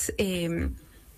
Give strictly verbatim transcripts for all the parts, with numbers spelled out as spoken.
es eh,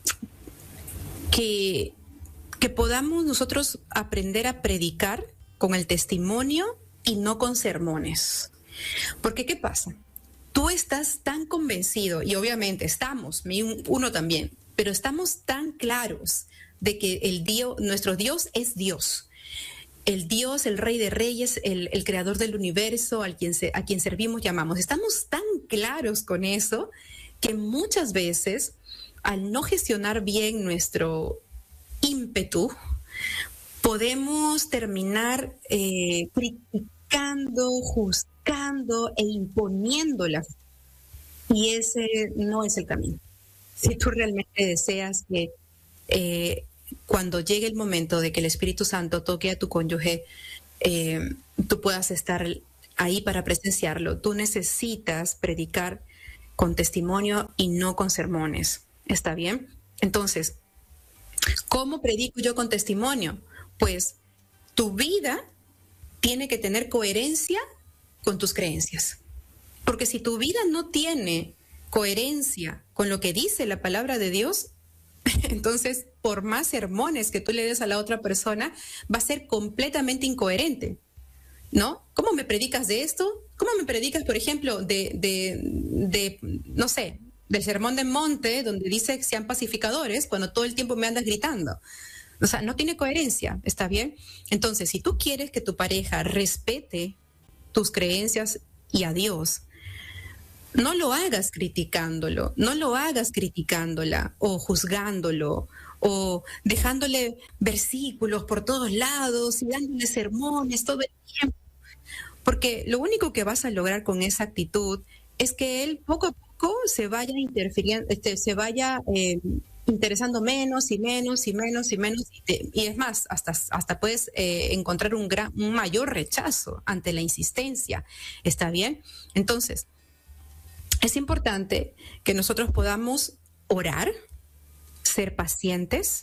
que, que podamos nosotros aprender a predicar con el testimonio y no con sermones. Porque, ¿qué pasa? Tú estás tan convencido, y obviamente estamos, uno también, pero estamos tan claros de que el Dios, nuestro Dios es Dios. El Dios, el Rey de Reyes, el, el Creador del universo, al quien se, a quien servimos, llamamos. Estamos tan claros con eso que muchas veces, al no gestionar bien nuestro ímpetu, podemos terminar eh, criticando, juzgando e imponiendo la fe. Y ese no es el camino. Si tú realmente deseas que eh, cuando llegue el momento de que el Espíritu Santo toque a tu cónyuge, eh, tú puedas estar ahí para presenciarlo, tú necesitas predicar con testimonio y no con sermones. ¿Está bien? Entonces, ¿cómo predico yo con testimonio? Pues tu vida tiene que tener coherencia con tus creencias. Porque si tu vida no tiene coherencia con lo que dice la palabra de Dios, entonces, por más sermones que tú le des a la otra persona, va a ser completamente incoherente, ¿no? ¿Cómo me predicas de esto? ¿Cómo me predicas, por ejemplo, de, de, de no sé, del sermón del monte, donde dice que sean pacificadores, cuando todo el tiempo me andas gritando? O sea, no tiene coherencia, ¿está bien? Entonces, si tú quieres que tu pareja respete tus creencias y a Dios, no lo hagas criticándolo, no lo hagas criticándola o juzgándolo o dejándole versículos por todos lados y dándole sermones todo el tiempo. Porque lo único que vas a lograr con esa actitud es que él poco a poco se vaya interfiriendo, este, se vaya eh, interesando menos y menos y menos y menos. Y, te, y es más, hasta, hasta puedes eh, encontrar un, gran, un mayor rechazo ante la insistencia. ¿Está bien? Entonces, es importante que nosotros podamos orar, ser pacientes,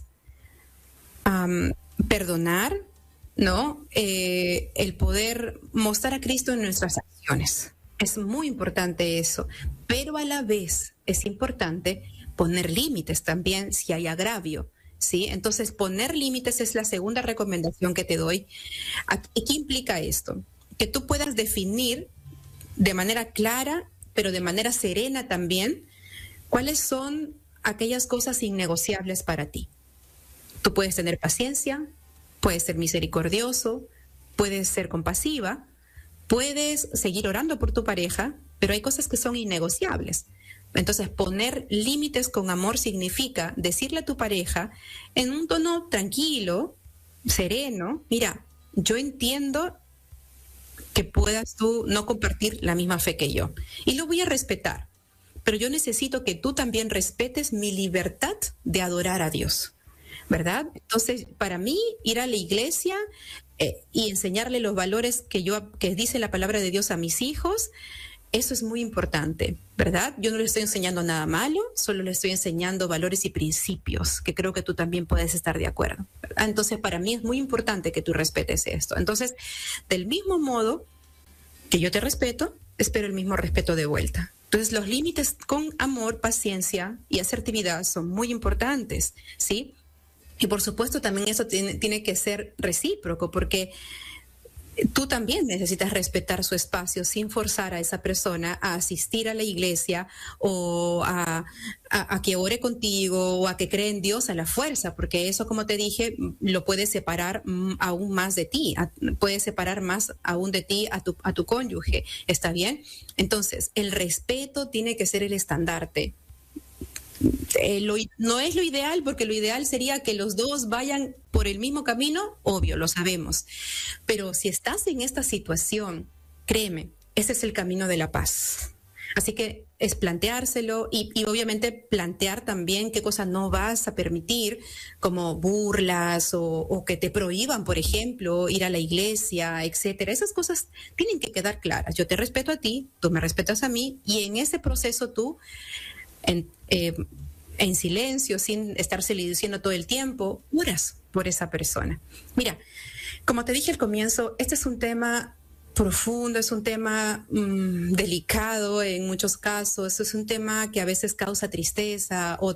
um, perdonar, ¿no? Eh, el poder mostrar a Cristo en nuestras acciones. Es muy importante eso, pero a la vez es importante poner límites también si hay agravio, ¿sí? Entonces, poner límites es la segunda recomendación que te doy. ¿Y qué implica esto? Que tú puedas definir de manera clara, pero de manera serena también, cuáles son aquellas cosas innegociables para ti. Tú puedes tener paciencia, puedes ser misericordioso, puedes ser compasiva, puedes seguir orando por tu pareja, pero hay cosas que son innegociables. Entonces, poner límites con amor significa decirle a tu pareja en un tono tranquilo, sereno, mira, yo entiendo que puedas tú no compartir la misma fe que yo. Y lo voy a respetar. Pero yo necesito que tú también respetes mi libertad de adorar a Dios, ¿verdad? Entonces, para mí, ir a la iglesia eh, y enseñarle los valores que, yo, que dice la palabra de Dios a mis hijos, eso es muy importante, ¿verdad? Yo no le estoy enseñando nada malo, solo le estoy enseñando valores y principios, que creo que tú también puedes estar de acuerdo, ¿verdad? Entonces, para mí es muy importante que tú respetes esto. Entonces, del mismo modo que yo te respeto, espero el mismo respeto de vuelta. Entonces, los límites con amor, paciencia y asertividad son muy importantes, ¿sí? Y por supuesto, también eso tiene, tiene que ser recíproco, porque tú también necesitas respetar su espacio sin forzar a esa persona a asistir a la iglesia o a, a, a que ore contigo o a que cree en Dios a la fuerza, porque eso, como te dije, lo puede separar aún más de ti, a, puede separar más aún de ti a tu, a tu cónyuge. ¿Está bien? Entonces, el respeto tiene que ser el estandarte. Eh, lo, no es lo ideal, porque lo ideal sería que los dos vayan por el mismo camino, obvio, lo sabemos. Pero si estás en esta situación, créeme, ese es el camino de la paz. Así que es planteárselo y, y obviamente plantear también qué cosas no vas a permitir, como burlas o, o que te prohíban, por ejemplo, ir a la iglesia, etcétera. Esas cosas tienen que quedar claras. Yo te respeto a ti, tú me respetas a mí, y en ese proceso tú, en, eh, en silencio, sin estársele diciendo todo el tiempo, oras por esa persona. Mira, como te dije al comienzo, este es un tema profundo, es un tema mmm, delicado en muchos casos, es un tema que a veces causa tristeza o